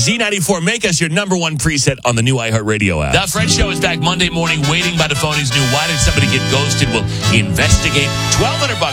Z94, make us your number one preset on the new iHeartRadio app. The Fred Show is back Monday morning, waiting by the phone. His new Why Did Somebody Get Ghosted? Will investigate $1,200